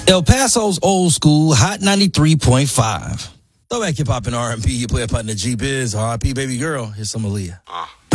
El Paso's old school Hot 93.5. Throwback hip hop and R&B. You play a part in the G-Biz. R.I.P. baby girl. Here's some Aaliyah.